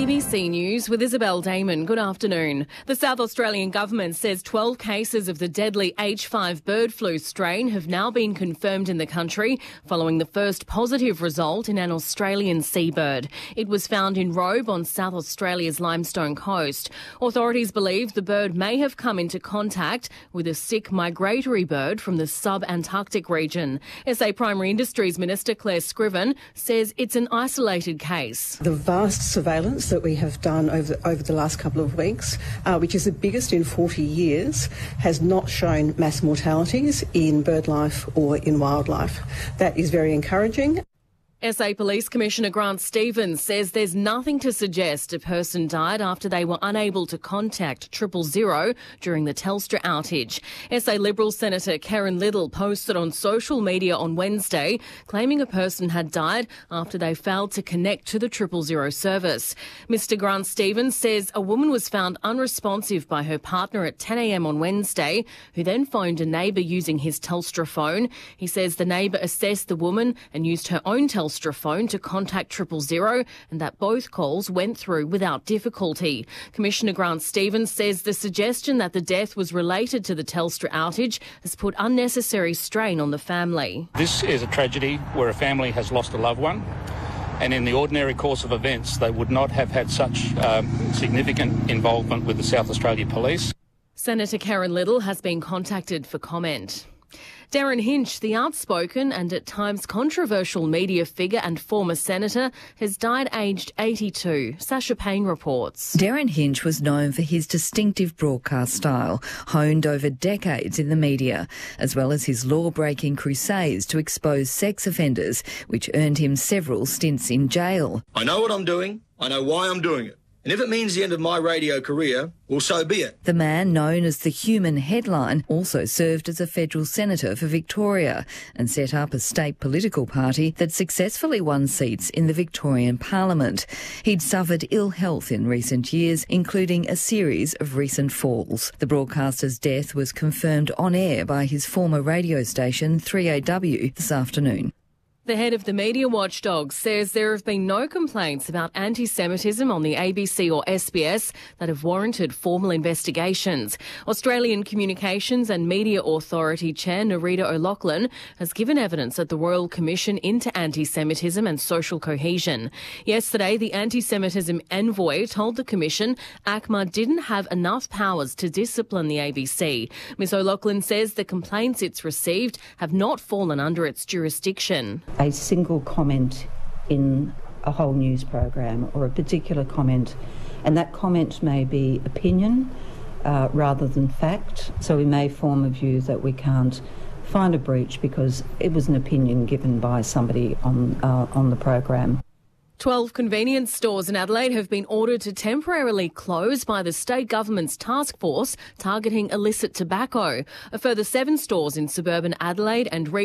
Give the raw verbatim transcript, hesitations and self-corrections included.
A B C News with Isabel Damon. Good afternoon. The South Australian government says twelve cases of the deadly H five bird flu strain have now been confirmed in the country following the first positive result in an Australian seabird. It was found in Robe on South Australia's Limestone Coast. Authorities believe the bird may have come into contact with a sick migratory bird from the sub-Antarctic region. S A Primary Industries Minister Claire Scriven says it's an isolated case. The vast surveillance that we have done over, over the last couple of weeks, uh, which is the biggest in forty years, has not shown mass mortalities in bird life or in wildlife. That is very encouraging. S A Police Commissioner Grant Stevens says there's nothing to suggest a person died after they were unable to contact triple zero during the Telstra outage. S A Liberal Senator Karen Little posted on social media on Wednesday claiming a person had died after they failed to connect to the triple zero service. Mister Grant Stevens says a woman was found unresponsive by her partner at ten a m on Wednesday, who then phoned a neighbour using his Telstra phone. He says the neighbour assessed the woman and used her own Telstra phone to contact triple zero and that both calls went through without difficulty. Commissioner Grant Stevens says the suggestion that the death was related to the Telstra outage has put unnecessary strain on the family. This is a tragedy where a family has lost a loved one, and in the ordinary course of events they would not have had such um, significant involvement with the South Australia Police. Senator Karen Little has been contacted for comment. Darren Hinch, the outspoken and at times controversial media figure and former senator, has died aged eighty-two. Sasha Payne reports. Darren Hinch was known for his distinctive broadcast style, honed over decades in the media, as well as his law-breaking crusades to expose sex offenders, which earned him several stints in jail. I know what I'm doing. I know why I'm doing it. And if it means the end of my radio career, well, so be it. The man known as the Human Headline also served as a federal senator for Victoria and set up a state political party that successfully won seats in the Victorian Parliament. He'd suffered ill health in recent years, including a series of recent falls. The broadcaster's death was confirmed on air by his former radio station three A W this afternoon. The head of the media watchdog says there have been no complaints about anti-Semitism on the A B C or S B S that have warranted formal investigations. Australian Communications and Media Authority Chair Nerita O'Loughlin has given evidence at the Royal Commission into anti-Semitism and social cohesion. Yesterday, the anti-Semitism envoy told the Commission A C M A didn't have enough powers to discipline the A B C. Miz O'Loughlin says the complaints it's received have not fallen under its jurisdiction. A single comment in a whole news program or a particular comment, and that comment may be opinion uh, rather than fact, so we may form a view that we can't find a breach because it was an opinion given by somebody on uh, on the program. Twelve convenience stores in Adelaide have been ordered to temporarily close by the state government's task force targeting illicit tobacco. A further seven stores in suburban Adelaide and